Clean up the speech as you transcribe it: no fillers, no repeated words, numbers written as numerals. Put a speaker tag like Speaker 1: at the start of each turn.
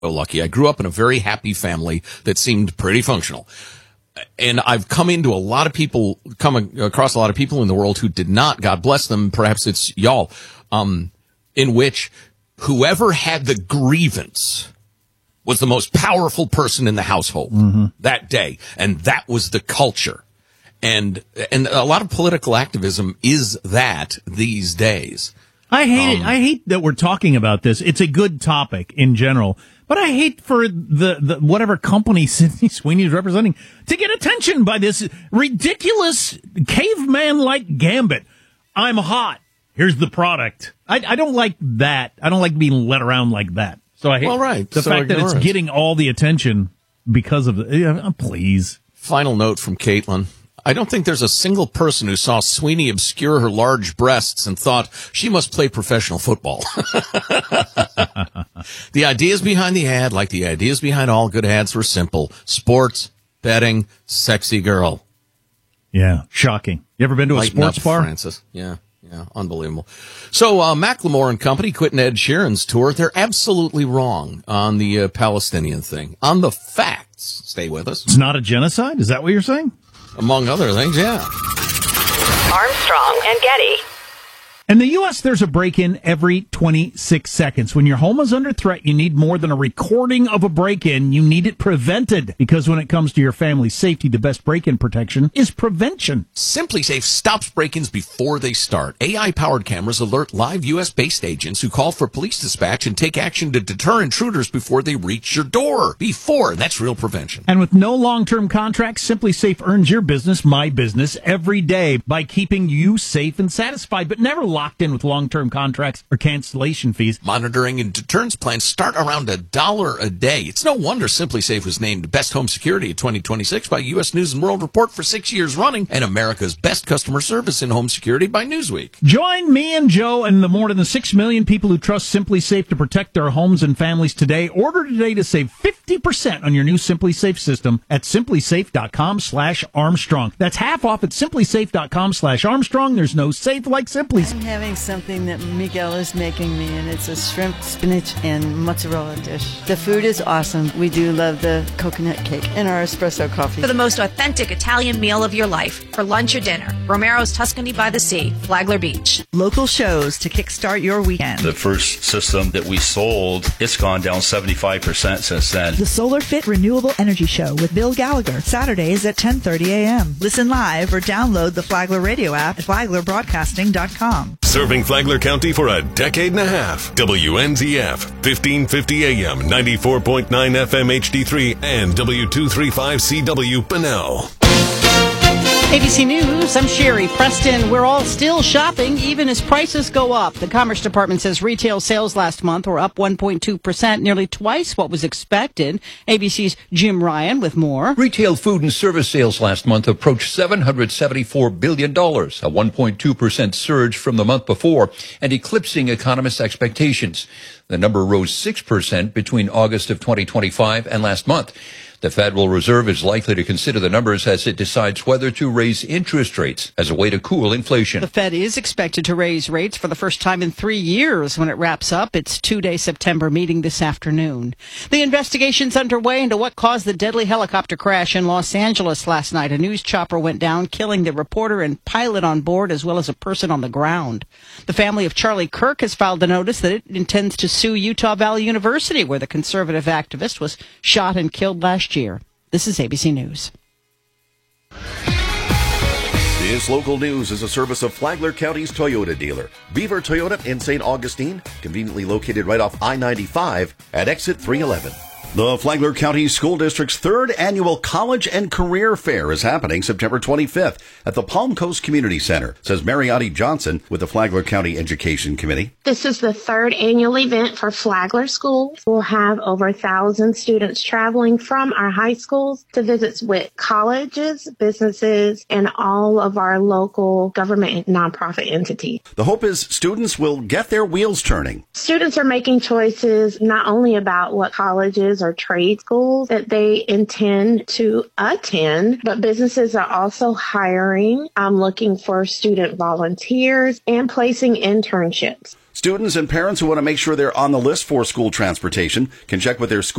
Speaker 1: lucky. I grew up in a very happy family that seemed pretty functional. And I've come across a lot of people in the world who did not, God bless them, perhaps it's y'all, in which whoever had the grievance was the most powerful person in the household that day. And that was the culture. And a lot of political activism is that these days.
Speaker 2: I hate it. I hate that we're talking about this. It's a good topic in general, but I hate for the whatever company Sydney Sweeney is representing to get attention by this ridiculous caveman-like gambit. I'm hot. Here's the product. I don't like that. I don't like being led around like that. So I hate the fact that it's getting all the attention because of please.
Speaker 1: Final note from Caitlin. I don't think there's a single person who saw Sweeney obscure her large breasts and thought she must play professional football. The ideas behind the ad, like the ideas behind all good ads, were simple. Sports, betting, sexy girl.
Speaker 2: Yeah, shocking. You ever been to a sports bar?
Speaker 1: Francis. Yeah, unbelievable. So Macklemore and company quitting Ed Sheeran's tour. They're absolutely wrong on the Palestinian thing. On the facts, stay with us.
Speaker 2: It's not a genocide? Is that what you're saying?
Speaker 1: Among other things, yeah.
Speaker 3: Armstrong and Getty.
Speaker 2: In the U.S., there's a break-in every 26 seconds. When your home is under threat, you need more than a recording of a break-in. You need it prevented. Because when it comes to your family's safety, the best break-in protection is prevention.
Speaker 1: SimpliSafe stops break-ins before they start. AI-powered cameras alert live U.S.-based agents who call for police dispatch and take action to deter intruders before they reach your door. That's real prevention.
Speaker 2: And with no long-term contracts, SimpliSafe earns your business, my business, every day by keeping you safe and satisfied, but never locked in with long-term contracts or cancellation fees.
Speaker 1: Monitoring and deterrence plans start around $1 a day. It's no wonder SimpliSafe was named Best Home Security of 2026 by U.S. News & World Report for 6 years running, and America's Best Customer Service in Home Security by Newsweek.
Speaker 2: Join me and Joe and the more than 6 million people who trust SimpliSafe to protect their homes and families today. Order today to save 50% on your new SimpliSafe system at SimpliSafe.com/Armstrong. That's half off at SimpliSafe.com/Armstrong. There's no safe like SimpliSafe.
Speaker 4: I'm having something that Miguel is making me, and it's a shrimp, spinach, and mozzarella dish. The food is awesome. We do love the coconut cake and our espresso coffee.
Speaker 3: For the most authentic Italian meal of your life, for lunch or dinner, Romero's Tuscany by the Sea, Flagler Beach.
Speaker 5: Local shows to kickstart your weekend.
Speaker 6: The first system that we sold, it's gone down 75% since then.
Speaker 5: The Solar Fit Renewable Energy Show with Bill Gallagher, Saturdays at 10:30 a.m. Listen live or download the Flagler radio app at FlaglerBroadcasting.com.
Speaker 7: Serving Flagler County for a decade and a half. WNZF, 1550 AM, 94.9 FM HD3, and W235CW Bunnell.
Speaker 8: ABC News, I'm Sherry Preston. We're all still shopping, even as prices go up. The Commerce Department says retail sales last month were up 1.2%, nearly twice what was expected. ABC's Jim Ryan with more.
Speaker 9: Retail food and service sales last month approached $774 billion, a 1.2% surge from the month before, and eclipsing economists' expectations. The number rose 6% between August of 2025 and last month. The Federal Reserve is likely to consider the numbers as it decides whether to raise interest rates as a way to cool inflation.
Speaker 8: The Fed is expected to raise rates for the first time in 3 years when it wraps up its two-day September meeting this afternoon. The investigation's underway into what caused the deadly helicopter crash in Los Angeles last night. A news chopper went down, killing the reporter and pilot on board as well as a person on the ground. The family of Charlie Kirk has filed a notice that it intends to sue Utah Valley University, where the conservative activist was shot and killed last year. This is ABC News.
Speaker 10: This local news is a service of Flagler County's Toyota dealer, Beaver Toyota in St. Augustine, conveniently located right off I-95 at exit 311. The Flagler County School District's third annual College and Career Fair is happening September 25th at the Palm Coast Community Center, says Mariotti Johnson with the Flagler County Education Committee.
Speaker 11: This is the third annual event for Flagler schools. We'll have over 1,000 students traveling from our high schools to visits with colleges, businesses, and all of our local government and nonprofit entities.
Speaker 10: The hope is students will get their wheels turning.
Speaker 11: Students are making choices not only about what colleges or trade schools that they intend to attend, but businesses are also hiring, looking for student volunteers and placing internships.
Speaker 10: Students and parents who want to make sure they're on the list for school transportation can check with their school